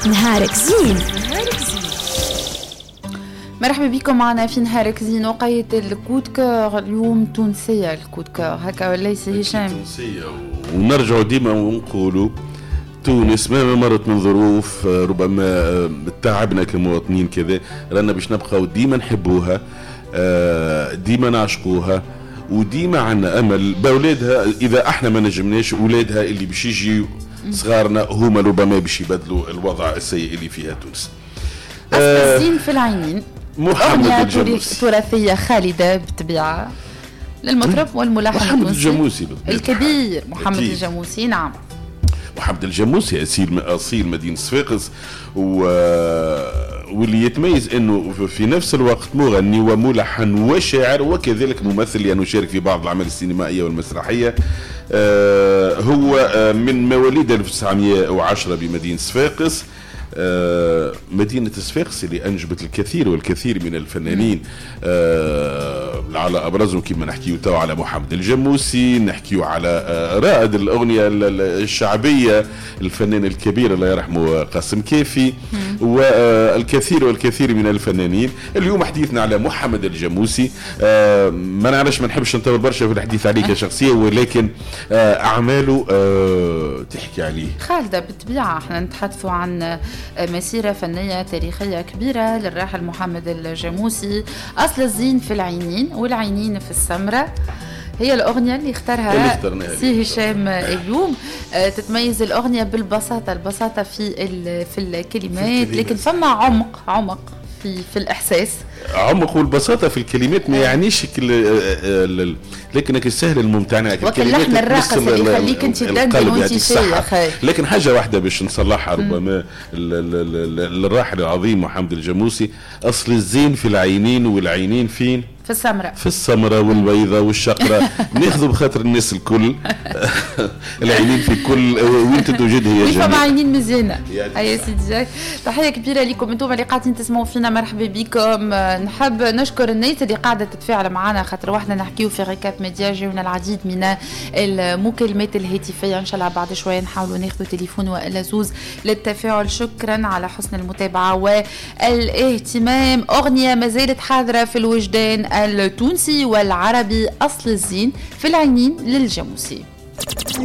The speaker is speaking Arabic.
نهارك زين. مرحبا بكم معنا في نهارك زين. وقيت الكود كور اليوم تونسية، الكود كور هكا وليس هشام تونسية. ونرجع ديما ونقولوا تونس مهما مرت من ظروف ربما تعبنا كمواطنين كذا، رانا باش نبقاو ديما نحبوها، ديما نعشقوها، وديما عنا امل باولادها. اذا احنا ما نجمناش اولادها اللي باش يجي صغارنا هما ربما باش يبدلوا الوضع السيء اللي فيها تونس. الزين في العينين، محمد الجموسي، تراثية خالدة بالطبيعة للمطرب والملحن محمد الجموسي الكبير محمد الجموسي. نعم، محمد الجموسي أصيل مدينة صفاقس، واللي يتميز انه في نفس الوقت مغني وملحن وشاعر وكذلك ممثل، لانه شارك في بعض الاعمال السينمائيه والمسرحيه. هو من مواليد 1910 بمدينة صفاقس. مدينة صفاقس اللي أنجبت الكثير والكثير من الفنانين، على أبرزهم كما نحكيو تو على محمد الجموسي، نحكيو على رائد الأغنية الشعبية الفنان الكبير الله يرحمه قاسم كافي، والكثير والكثير من الفنانين. اليوم حديثنا على محمد الجموسي. ما نعرفش، ما نحبش نطول برشا في الحديث عليه كشخصية، ولكن أعماله تحكي عليه خالدة بالطبيعة. احنا نتحدثوا عن مسيرة فنية تاريخية كبيرة للراحل محمد الجموسي. أصل الزين في العينين والعينين في السمرة هي الأغنية اللي اختارها سي هشام اليوم. تتميز الأغنية بالبساطة، البساطة في الكلمات، لكن فما عمق في الإحساس. عمق والبساطة في الكلمات ما يعنيش لكنك السهل الممتنع وكاللحن الراقص اللي يخليك انت تدندن وانت شايخ. لكن حاجة واحدة باش نصلحها ربما الراحل العظيم محمد الجموسي، أصل الزين في العينين والعينين فين؟ في السمرة، في السمرة والبيضة والشقرة. ناخذوا بخاطر الناس الكل العينين في كل وين تتوجد هي جميلة. فما عينين مزيانة. هيا سيدي جاي، تحية كبيرة لكم انتم اللي قاعدين تسمعوا فينا، مرحبا بكم. نحب نشكر الناس اللي قاعدة تتفاعل معنا، خاطر واحنا نحكيو في ركاب ميديا جاونا العديد من المكالمات الهاتفية. ان شاء الله بعد شوية نحاولوا ناخذوا تليفون وإلا زوز للتفاعل. شكرا على حسن المتابعة والاهتمام. أغنية ما زالت حاضرة في الوجدان التونسي والعربي، أصل الزين في العينين للجموسي.